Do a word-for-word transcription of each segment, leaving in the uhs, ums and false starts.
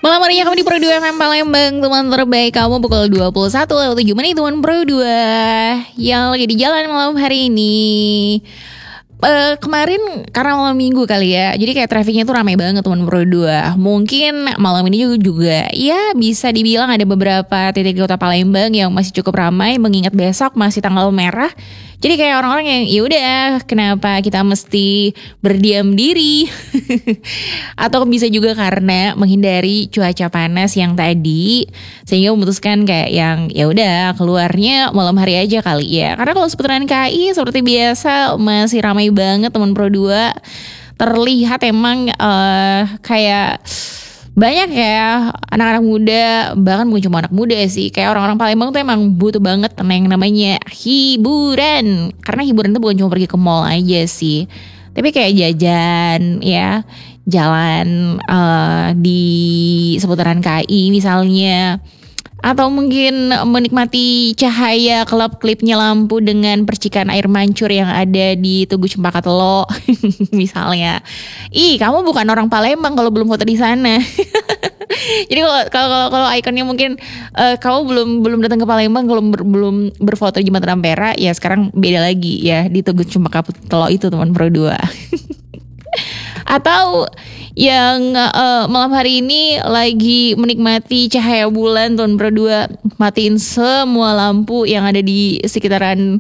Malam harinya kami di Pro dua F M Palembang, teman terbaik kamu pukul dua puluh satu lewat tujuh menit teman Pro dua yang lagi di jalan malam hari ini. Uh, kemarin karena malam minggu kali ya, jadi kayak trafficnya tuh ramai banget teman Pro dua. Mungkin malam ini juga, juga ya bisa dibilang ada beberapa titik di kota Palembang yang masih cukup ramai, mengingat besok masih tanggal merah. Jadi kayak orang-orang yang ya udah kenapa kita mesti berdiam diri atau bisa juga karena menghindari cuaca panas yang tadi, sehingga memutuskan kayak yang ya udah keluarnya malam hari aja kali ya. Karena kalau seputaran K I seperti biasa masih ramai banget teman Pro dua. Terlihat emang uh, kayak banyak ya anak-anak muda, bahkan bukan cuma anak muda sih, kayak orang-orang Palembang tuh emang butuh banget yang namanya hiburan. Karena hiburan tuh bukan cuma pergi ke mall aja sih, tapi kayak jajan ya, jalan uh, di seputaran K I misalnya, atau mungkin menikmati cahaya kelap-kelipnya lampu dengan percikan air mancur yang ada di Tugu Cempaka Telo misalnya. Ih, kamu bukan orang Palembang kalau belum foto di sana. Jadi kalau kalau kalau ikonnya mungkin uh, kamu belum belum datang ke Palembang kalau ber, belum berfoto di Jembatan Ampera, ya sekarang beda lagi ya di Tugu Cempaka Telo itu teman Pro dua. Atau yang uh, malam hari ini lagi menikmati cahaya bulan tahun Pro dua, matiin semua lampu yang ada di sekitaran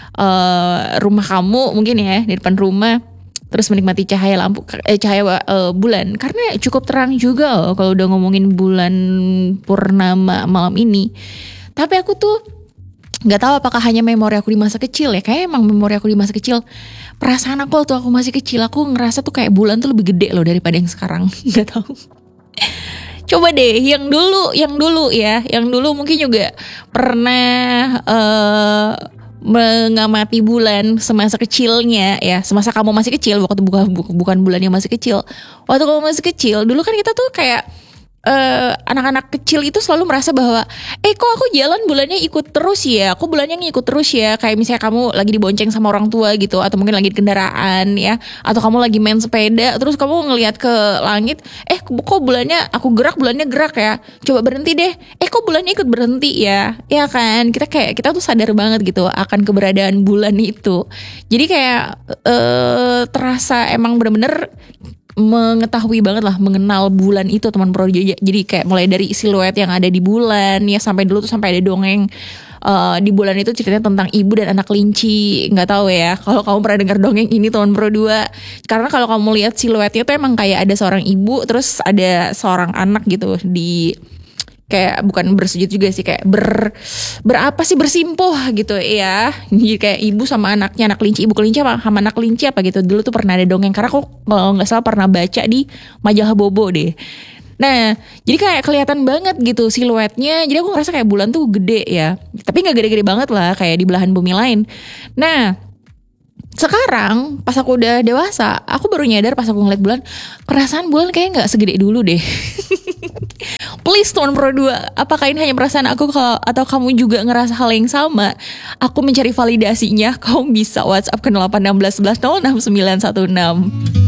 uh, rumah kamu mungkin ya, di depan rumah, terus menikmati cahaya lampu eh, cahaya uh, bulan, karena cukup terang juga loh kalau udah ngomongin bulan purnama malam ini. Tapi aku tuh nggak tahu apakah hanya memori aku di masa kecil ya, kayak emang memori aku di masa kecil. Perasaan aku waktu aku masih kecil, aku ngerasa tuh kayak bulan tuh lebih gede loh daripada yang sekarang. Nggak tahu. Coba deh yang dulu, yang dulu ya, yang dulu mungkin juga pernah uh, mengamati bulan semasa kecilnya ya, semasa kamu masih kecil, waktu bukan bukan bulan yang masih kecil. Waktu kamu masih kecil, dulu kan kita tuh kayak Uh, anak-anak kecil itu selalu merasa bahwa eh kok aku jalan bulannya ikut terus ya, aku bulannya ngikut terus ya. Kayak misalnya kamu lagi dibonceng sama orang tua gitu, atau mungkin lagi di kendaraan ya, atau kamu lagi main sepeda terus kamu ngelihat ke langit, eh kok bulannya aku gerak, bulannya gerak ya, coba berhenti deh, eh kok bulannya ikut berhenti ya. Ya kan, kita kayak kita tuh sadar banget gitu akan keberadaan bulan itu. Jadi kayak uh, terasa emang bener-bener mengetahui banget lah, mengenal bulan itu teman Pro. Jadi kayak mulai dari siluet yang ada di bulan ya, sampai dulu tuh sampai ada dongeng uh, di bulan itu ceritanya tentang ibu dan anak kelinci. Nggak tahu ya kalau kamu pernah dengar dongeng ini teman Pro dua. Karena kalau kamu lihat siluetnya tuh emang kayak ada seorang ibu terus ada seorang anak gitu, di kayak bukan bersujud juga sih, kayak ber berapa sih bersimpuh gitu ya. Jadi kayak ibu sama anaknya, anak kelinci, ibu kelinci apa sama anak kelinci apa gitu. Dulu tuh pernah ada dongeng, karena aku kalau nggak salah pernah baca di majalah Bobo deh. Nah, jadi kayak kelihatan banget gitu siluetnya. Jadi aku ngerasa kayak bulan tuh gede ya, tapi nggak gede-gede banget lah kayak di belahan bumi lain. Nah, sekarang pas aku udah dewasa, aku baru nyadar pas aku ngeliat bulan, perasaan bulan kayak nggak segede dulu deh. Please teman Pro dua, apakah ini hanya perasaan aku kalau atau kamu juga ngerasa hal yang sama? Aku mencari validasinya. Kamu bisa WhatsApp ke nol delapan satu enam satu satu nol enam sembilan satu enam.